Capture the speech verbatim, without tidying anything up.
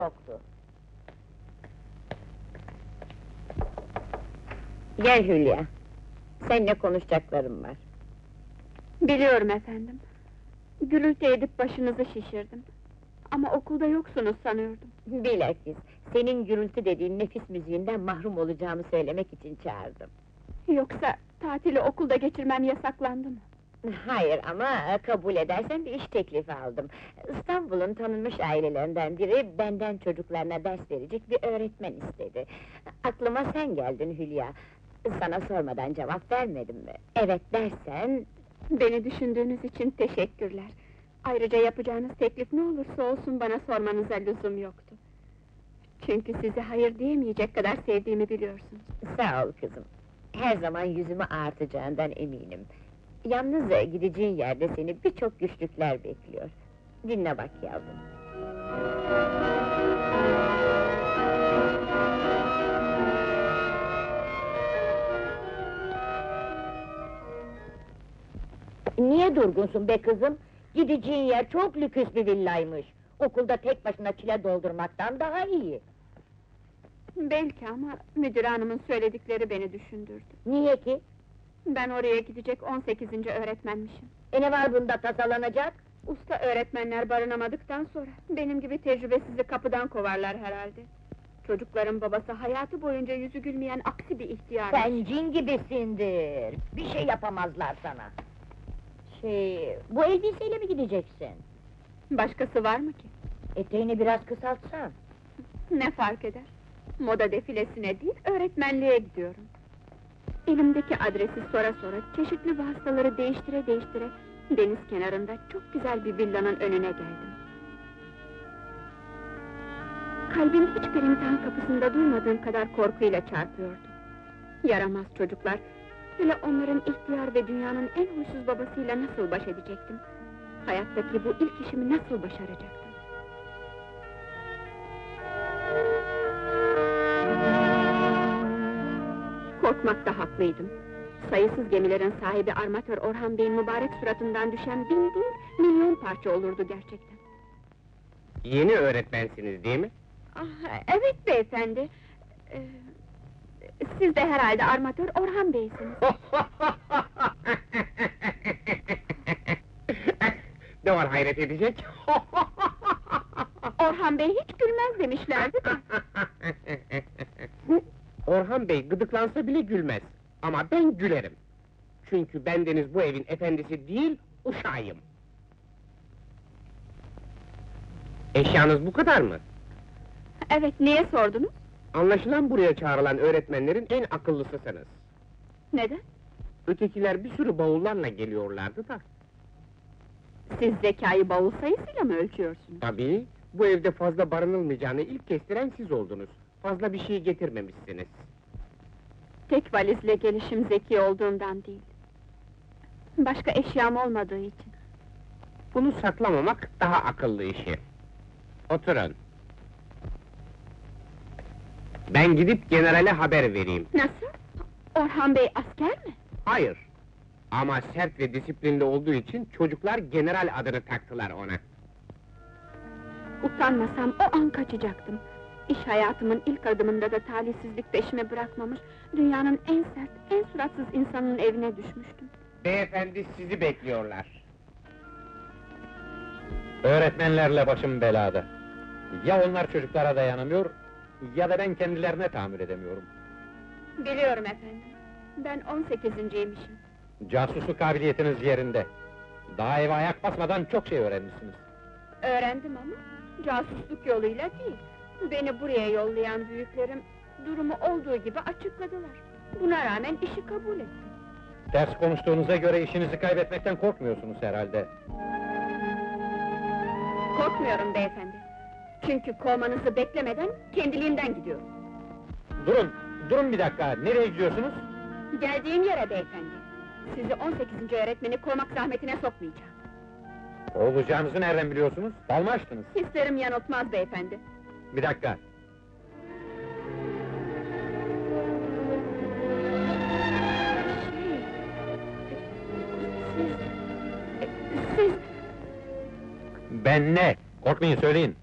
Yoktu. Gel Hülya, seninle konuşacaklarım var. Biliyorum efendim. Gürültü edip başınızı şişirdim. Ama okulda yoksunuz sanıyordum. Bilakis, senin gürültü dediğin nefis müziğinden mahrum olacağımı söylemek için çağırdım. Yoksa tatili okulda geçirmem yasaklandı mı? Hayır ama kabul edersen bir iş teklifi aldım. İstanbul'un tanınmış ailelerinden biri benden çocuklarına ders verecek bir öğretmen istedi. Aklıma sen geldin Hülya. Sana sormadan cevap vermedim mi? Evet dersen... Beni düşündüğünüz için teşekkürler. Ayrıca yapacağınız teklif ne olursa olsun bana sormanıza lüzum yoktu. Çünkü size hayır diyemeyecek kadar sevdiğimi biliyorsunuz. Sağ ol kızım. Her zaman yüzümü ağartacağından eminim. Yalnız gideceğin yerde seni birçok güçlükler bekliyor. Dinle bak yavrum. Niye durgunsun be kızım? Gideceğin yer çok lüküs bir villaymış. Okulda tek başına çile doldurmaktan daha iyi. Belki ama müdür hanımın söyledikleri beni düşündürdü. Niye ki? Ben oraya gidecek on sekizinci öğretmenmişim. E ne var bunda tasalanacak? Usta öğretmenler barınamadıktan sonra benim gibi tecrübesizi kapıdan kovarlar herhalde. Çocukların babası hayatı boyunca yüzü gülmeyen aksi bir ihtiyar. Sen cin gibisindir. Bir şey yapamazlar sana. Şey, bu elbiseyle mi gideceksin? Başkası var mı ki? Eteğini biraz kısaltsan. Ne fark eder? Moda defilesine değil, öğretmenliğe gidiyorum. Elimdeki adresi sonra sonra, çeşitli vasıtaları değiştire değiştire... deniz kenarında çok güzel bir villanın önüne geldim. Kalbim hiçbir imtihan kapısında duymadığım kadar korkuyla çarpıyordu. Yaramaz çocuklar, hele onların ihtiyar ve dünyanın en huysuz babasıyla nasıl baş edecektim? Hayattaki bu ilk işimi nasıl başaracaktım? Korkmakta haklıydım. Sayısız gemilerin sahibi armatör Orhan Bey'in mübarek suratından düşen bin değil, milyon parça olurdu gerçekten. Yeni öğretmensiniz değil mi? Ah, evet beyefendi. Ee, siz de herhalde armatör Orhan Bey'siniz. Ne var hayret edecek? Orhan Bey hiç gülmez demişlerdi de. Orhan Bey gıdıklansa bile gülmez. Ama ben gülerim. Çünkü bendeniz bu evin efendisi değil, uşağıyım. Eşyanız bu kadar mı? Evet, niye sordunuz? Anlaşılan buraya çağrılan öğretmenlerin en akıllısısınız. Neden? Ötekiler bir sürü bavullarla geliyorlardı da. Siz zekayı bavul sayısıyla mı ölçüyorsunuz? Tabii, bu evde fazla barınılmayacağını ilk kestiren siz oldunuz. Fazla bir şey getirmemişsiniz. Tek valizle gelişim zeki olduğumdan değil. Başka eşyam olmadığı için. Bunu saklamamak daha akıllı işi. Oturun. Ben gidip generale haber vereyim. Nasıl? Orhan Bey asker mi? Hayır. Ama sert ve disiplinli olduğu için çocuklar general adını taktılar ona. Utanmasam o an kaçacaktım. İş hayatımın ilk adımında da talihsizlik peşime bırakmamış... dünyanın en sert, en suratsız insanın evine düşmüştüm. Beyefendi sizi bekliyorlar. Öğretmenlerle başım belada. Ya onlar çocuklara dayanamıyor, ya da ben kendilerine tahammül edemiyorum. Biliyorum efendim. Ben on sekizinciymişim. Casusluk kabiliyetiniz yerinde. Daha eve ayak basmadan çok şey öğrenmişsiniz. Öğrendim ama casusluk yoluyla değil. Beni buraya yollayan büyüklerim durumu olduğu gibi açıkladılar. Buna rağmen işi kabul ettim. Ders konuştuğunuza göre işinizi kaybetmekten korkmuyorsunuz herhalde. Korkmuyorum beyefendi. Çünkü kovmanızı beklemeden kendiliğimden gidiyorum. Durun, durun bir dakika, nereye gidiyorsunuz? Geldiğim yere beyefendi. Sizi on sekizinci öğretmeni kovmak zahmetine sokmayacağım. Olacağınızı nereden biliyorsunuz? Bal mı açtınız? Hislerim yanıltmaz beyefendi. Bir dakika. Siz... Siz... Ben ne? Korkmayın, söyleyin.